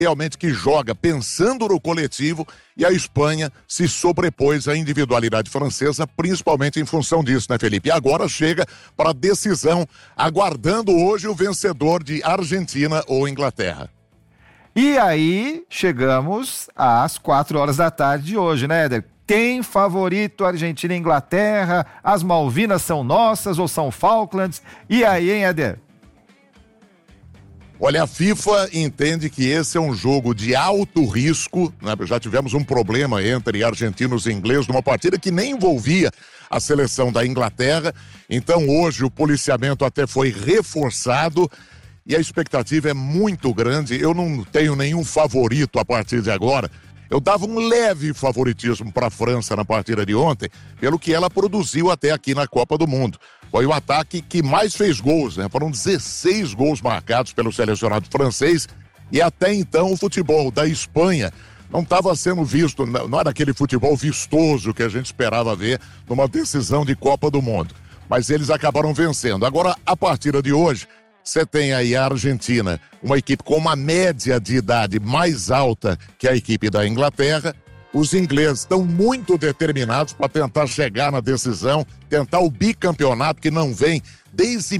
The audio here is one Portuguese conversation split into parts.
realmente que joga pensando no coletivo, e a Espanha se sobrepôs à individualidade francesa, principalmente em função disso, né, Felipe? E agora chega para a decisão, aguardando hoje o vencedor de Argentina ou Inglaterra. E aí, chegamos às 4 horas da tarde de hoje, né, Éder? Quem favorito Argentina e Inglaterra? As Malvinas são nossas ou são Falklands? E aí, hein, Éder? Olha, a FIFA entende que esse é um jogo de alto risco, né? Já tivemos um problema entre argentinos e ingleses numa partida que nem envolvia a seleção da Inglaterra. Então hoje o policiamento até foi reforçado e a expectativa é muito grande. Eu não tenho nenhum favorito a partir de agora. Eu dava um leve favoritismo para a França na partida de ontem, pelo que ela produziu até aqui na Copa do Mundo. Foi o ataque que mais fez gols, né? Foram 16 gols marcados pelo selecionado francês, e até então o futebol da Espanha não estava sendo visto, não era aquele futebol vistoso que a gente esperava ver numa decisão de Copa do Mundo. Mas eles acabaram vencendo. Agora, a partida de hoje, você tem aí a Argentina, uma equipe com uma média de idade mais alta que a equipe da Inglaterra. Os ingleses estão muito determinados para tentar chegar na decisão, tentar o bicampeonato que não vem desde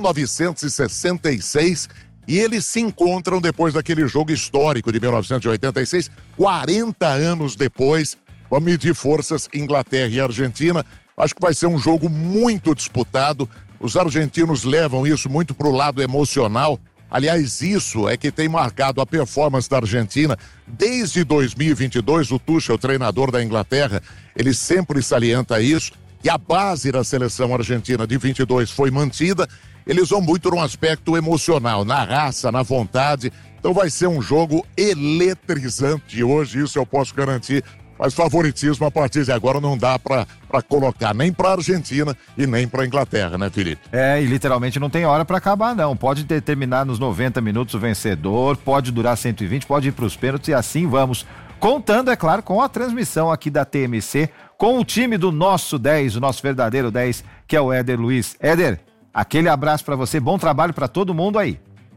1966, e eles se encontram depois daquele jogo histórico de 1986, 40 anos depois. Vamos medir forças Inglaterra e Argentina. Acho que vai ser um jogo muito disputado. Os argentinos levam isso muito para o lado emocional. Aliás, isso é que tem marcado a performance da Argentina desde 2022. O Tuchel, o treinador da Inglaterra, ele sempre salienta isso. E a base da seleção argentina de 22 foi mantida. Eles vão muito num aspecto emocional, na raça, na vontade. Então vai ser um jogo eletrizante hoje, isso eu posso garantir. Mas favoritismo a partir de agora não dá para colocar nem para a Argentina e nem para a Inglaterra, né, Felipe? E literalmente não tem hora para acabar, não. Pode determinar nos 90 minutos o vencedor, pode durar 120, pode ir para os pênaltis e assim vamos. Contando, é claro, com a transmissão aqui da TMC, com o time do nosso 10, o nosso verdadeiro 10, que é o Éder Luiz. Éder, aquele abraço para você, bom trabalho para todo mundo aí.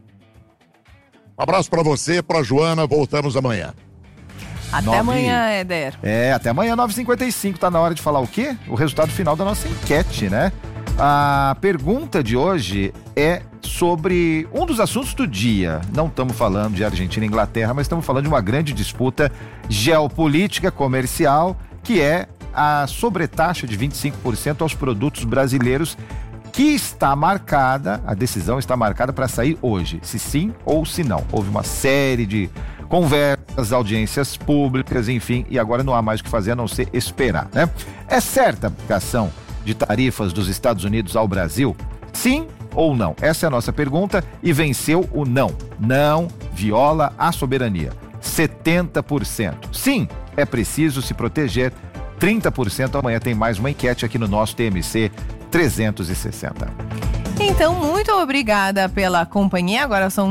Um abraço para você, para Joana, voltamos amanhã. Até amanhã, Éder. Até amanhã, 9h55. Tá na hora de falar o quê? O resultado final da nossa enquete, né? A pergunta de hoje é sobre um dos assuntos do dia. Não estamos falando de Argentina e Inglaterra, mas estamos falando de uma grande disputa geopolítica comercial, que é a sobretaxa de 25% aos produtos brasileiros, que está marcada, a decisão está marcada para sair hoje, se sim ou se não. Houve uma série de conversas, audiências públicas, enfim, e agora não há mais o que fazer a não ser esperar, né? É certa a aplicação de tarifas dos Estados Unidos ao Brasil? Sim ou não? Essa é a nossa pergunta e venceu o não. Não viola a soberania. 70%. Sim, é preciso se proteger. 30%. Amanhã tem mais uma enquete aqui no nosso TMC 360. Então, muito obrigada pela companhia. Agora são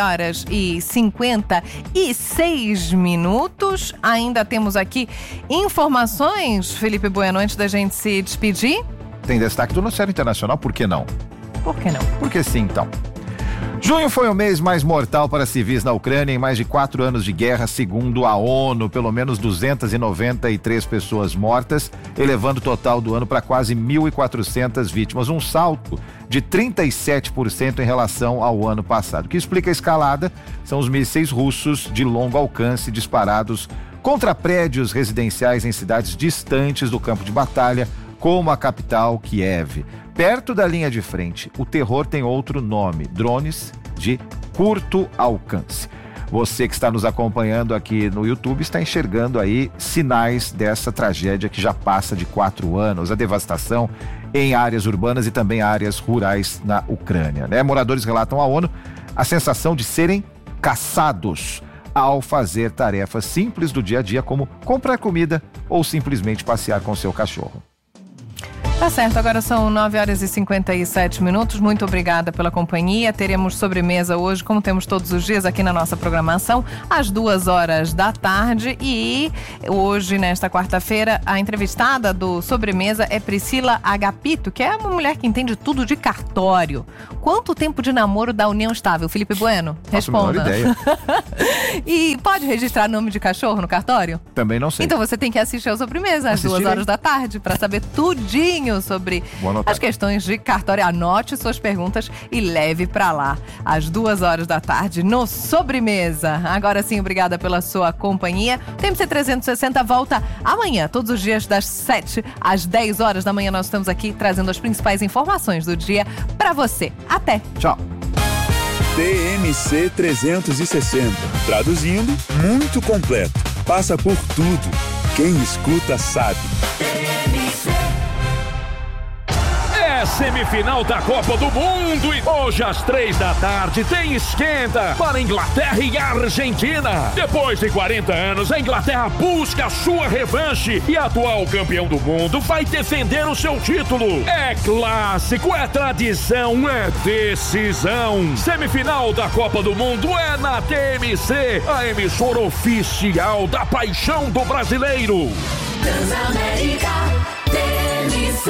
9h56. Ainda temos aqui informações, Felipe Bueno, antes da gente se despedir. Tem destaque do noticiário internacional, por que não? Por que não? Porque sim, então. Junho foi o mês mais mortal para civis na Ucrânia em mais de 4 anos de guerra, segundo a ONU. Pelo menos 293 pessoas mortas, elevando o total do ano para quase 1.400 vítimas. Um salto de 37% em relação ao ano passado. O que explica a escalada são os mísseis russos de longo alcance disparados contra prédios residenciais em cidades distantes do campo de batalha, como a capital, Kiev. Perto da linha de frente, o terror tem outro nome: drones de curto alcance. Você que está nos acompanhando aqui no YouTube está enxergando aí sinais dessa tragédia que já passa de 4 anos, a devastação em áreas urbanas e também áreas rurais na Ucrânia, né? Moradores relatam à ONU a sensação de serem caçados ao fazer tarefas simples do dia a dia, como comprar comida ou simplesmente passear com seu cachorro. Tá certo, agora são 9h57. Muito obrigada pela companhia. Teremos sobremesa hoje, como temos todos os dias aqui na nossa programação, às 14h. E hoje, nesta quarta-feira, a entrevistada do Sobremesa é Priscila Agapito, que é uma mulher que entende tudo de cartório. Quanto tempo de namoro da união estável? Felipe Bueno, responda. Faço a menor ideia. E pode registrar nome de cachorro no cartório? Também não sei. Então você tem que assistir ao Sobremesa às 14h para saber tudinho sobre as questões de cartório. Anote suas perguntas e leve para lá às 14h no Sobremesa. Agora sim, obrigada pela sua companhia. TMC 360 volta amanhã, todos os dias das 7 às 10 horas da manhã. Nós estamos aqui trazendo as principais informações do dia para você. Até! Tchau! TMC 360. Traduzindo, muito completo. Passa por tudo. Quem escuta sabe. É semifinal da Copa do Mundo e hoje às 15h tem esquenta para Inglaterra e Argentina. Depois de 40 anos, a Inglaterra busca a sua revanche e a atual campeão do mundo vai defender o seu título. É clássico, é tradição, é decisão. Semifinal da Copa do Mundo é na TMC, a emissora oficial da paixão do brasileiro. Transamérica, TMC.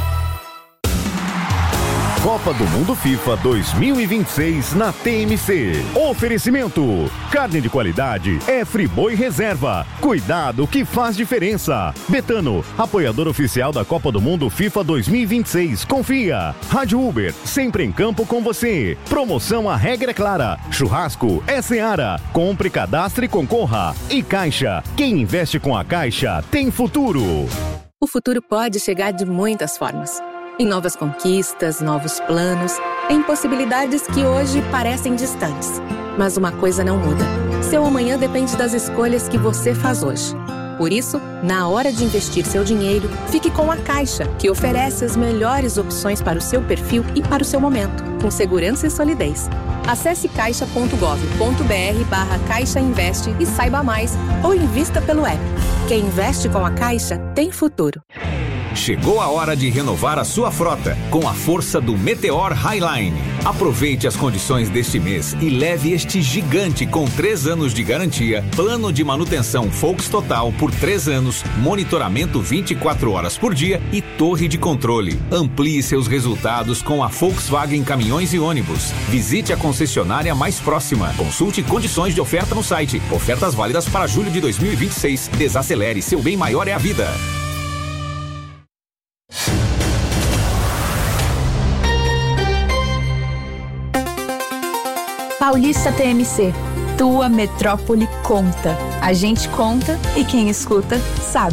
Copa do Mundo FIFA 2026 na TMC. Oferecimento: carne de qualidade é Friboi Reserva. Cuidado que faz diferença. Betano, apoiador oficial da Copa do Mundo FIFA 2026. Confia. Rádio Uber, sempre em campo com você. Promoção A Regra é Clara. Churrasco é Seara. Compre, cadastre e concorra. E Caixa, quem investe com a Caixa tem futuro. O futuro pode chegar de muitas formas. Em novas conquistas, novos planos, em possibilidades que hoje parecem distantes. Mas uma coisa não muda. Seu amanhã depende das escolhas que você faz hoje. Por isso, na hora de investir seu dinheiro, fique com a Caixa, que oferece as melhores opções para o seu perfil e para o seu momento, com segurança e solidez. Acesse caixa.gov.br/Caixa Investe e saiba mais, ou invista pelo app. Quem investe com a Caixa tem futuro. Chegou a hora de renovar a sua frota com a força do Meteor Highline. Aproveite as condições deste mês e leve este gigante com 3 anos de garantia, plano de manutenção Volks Total por 3 anos, monitoramento 24 horas por dia e torre de controle. Amplie seus resultados com a Volkswagen Caminhões e Ônibus. Visite a concessionária mais próxima. Consulte condições de oferta no site. Ofertas válidas para julho de 2026. Desacelere, seu bem maior é a vida. Paulista TMC, tua metrópole conta. A gente conta e quem escuta sabe.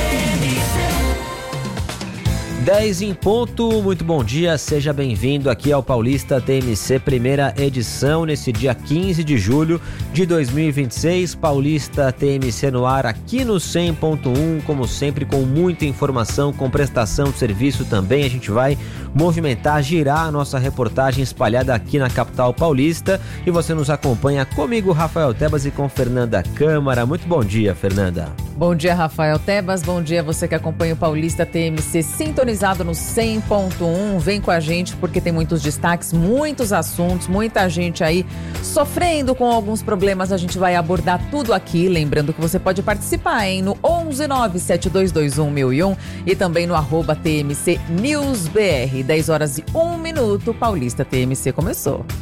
10 em ponto, muito bom dia, seja bem-vindo aqui ao Paulista TMC, primeira edição, nesse dia 15 de julho de 2026, Paulista TMC no ar aqui no 100.1, como sempre com muita informação, com prestação de serviço também, a gente vai movimentar, girar a nossa reportagem espalhada aqui na capital paulista e você nos acompanha comigo, Rafael Tebas, e com Fernanda Câmara. Muito bom dia, Fernanda. Bom dia, Rafael Tebas, bom dia você que acompanha o Paulista TMC sintonizado no 100.1, vem com a gente porque tem muitos destaques, muitos assuntos, muita gente aí sofrendo com alguns problemas, a gente vai abordar tudo aqui, lembrando que você pode participar, hein, no 11972211001 e também no @TMC News BR. 10 horas e 1 minuto, Paulista TMC começou.